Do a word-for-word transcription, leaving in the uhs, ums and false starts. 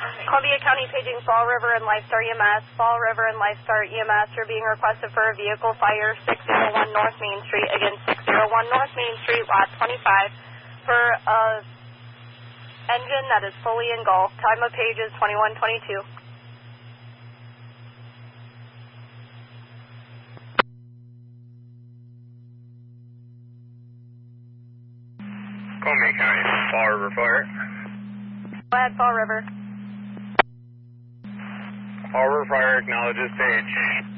Columbia County paging Fall River and Lifestar E M S. Fall River and Lifestar E M S are being requested for a vehicle fire six oh one North Main Street. Again, six oh one North Main Street, lot twenty-five, for a engine that is fully engulfed. Time of page is twenty-one twenty-two. Columbia County, Fall River Fire. Go ahead, Fall River. Fall River Fire acknowledges page.